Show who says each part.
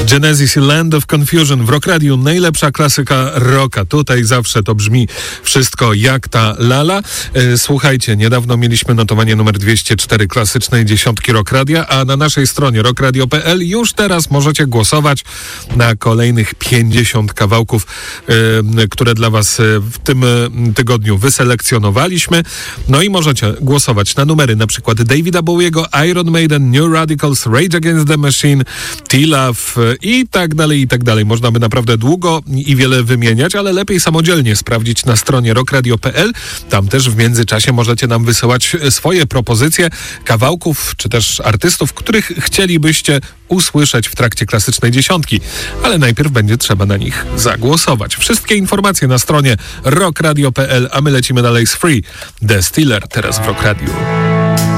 Speaker 1: Genesis i Land of Confusion w Rock Radio, najlepsza klasyka rocka. Tutaj zawsze to brzmi wszystko jak ta lala. Słuchajcie, niedawno mieliśmy notowanie numer 204 klasycznej dziesiątki Rock Radia, a na naszej stronie rockradio.pl już teraz możecie głosować na kolejnych 50 kawałków, które dla was w tym tygodniu wyselekcjonowaliśmy. No i możecie głosować na numery na przykład Davida Bowiego, Iron Maiden, New Radicals, Rage Against the Machine, T-Love i tak dalej, i tak dalej. Można by naprawdę długo i wiele wymieniać, ale lepiej samodzielnie sprawdzić na stronie rockradio.pl. Tam też w międzyczasie możecie nam wysyłać swoje propozycje kawałków, czy też artystów, których chcielibyście usłyszeć w trakcie klasycznej dziesiątki. Ale najpierw będzie trzeba na nich zagłosować. Wszystkie informacje na stronie rockradio.pl, a my lecimy dalej z Free. The Stealer teraz w Rock Radio.